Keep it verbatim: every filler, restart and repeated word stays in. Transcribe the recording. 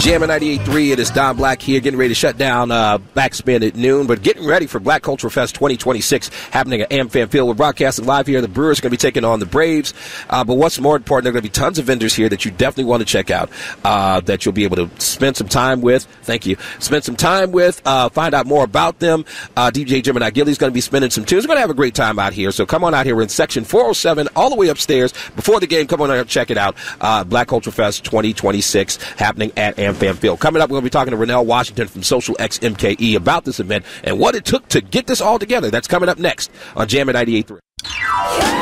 Jammin' ninety-eight point three, it is Don Black here, getting ready to shut down uh, Backspin at noon, but getting ready for Black Culture Fest twenty twenty-six happening at AmFam Field. We're broadcasting live here. The Brewers are going to be taking on the Braves, uh, but what's more important, there are going to be tons of vendors here that you definitely want to check out, uh, that you'll be able to spend some time with. Thank you. Spend some time with, uh, find out more about them. Uh, D J Gemini Gilly's going to be spending some tunes. We're going to have a great time out here, so come on out here. We're in section four oh seven, all the way upstairs. Before the game, come on out and check it out. Uh, Black Culture Fest twenty twenty-six happening at AmFam Field. Coming up, we're going to be talking to Rennell Washington from Social X M K E about this event and what it took to get this all together. That's coming up next on Jammin' ninety-eight point three.